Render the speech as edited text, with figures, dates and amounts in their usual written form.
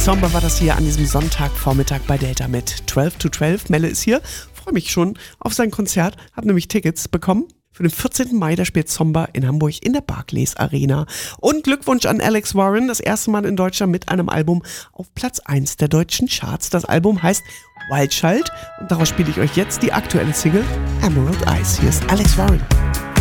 Zomba war das hier an diesem Sonntagvormittag bei Delta mit 12 to 12. Melle ist hier, freue mich schon auf sein Konzert, habe nämlich Tickets bekommen. Für den 14. Mai, da spielt Zomba in Hamburg in der Barclays Arena. Und Glückwunsch an Alex Warren, das erste Mal in Deutschland mit einem Album auf Platz 1 der deutschen Charts. Das Album heißt Wild Child und daraus spiele ich euch jetzt die aktuelle Single Emerald Eyes. Hier ist Alex Warren.